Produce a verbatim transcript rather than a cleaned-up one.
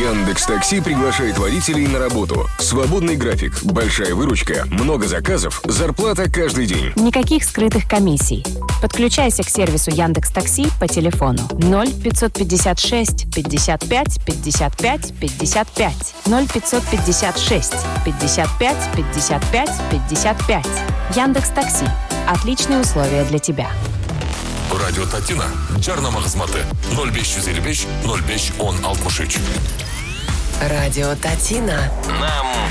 Яндекс.Такси приглашает водителей на работу. Свободный график, большая выручка, много заказов, зарплата каждый день. Никаких скрытых комиссий. Подключайся к сервису Яндекс.Такси по телефону ноль пятьсот пятьдесят шесть пятьдесят пять пятьдесят пять пятьдесят пять ноль пятьсот пятьдесят шесть пятьдесят пять пятьдесят пять пятьдесят пять. Яндекс.Такси. Отличные условия для тебя. Радио Татина. Жарнама хезмәте ноль беш йөз илле биш ноль беш он алтмыш үч. Радио Татина. Нам